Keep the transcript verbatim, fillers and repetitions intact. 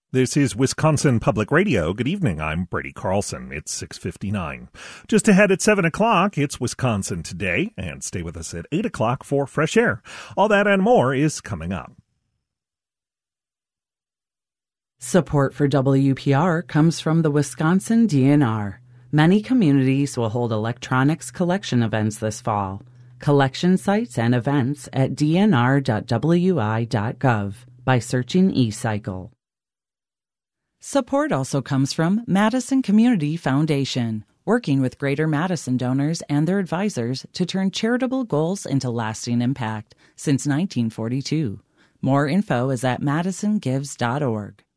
This is Wisconsin Public Radio. Good evening. I'm Brady Carlson. It's six fifty-nine. Just ahead at seven o'clock, it's Wisconsin Today. And stay with us at eight o'clock for Fresh Air. All that and more is coming up. Support for W P R comes from the Wisconsin D N R. Many communities will hold electronics collection events this fall. Collection sites and events at d n r dot w i dot gov by searching eCycle. Support also comes from Madison Community Foundation, working with Greater Madison donors and their advisors to turn charitable goals into lasting impact since nineteen forty-two. More info is at madison gives dot org.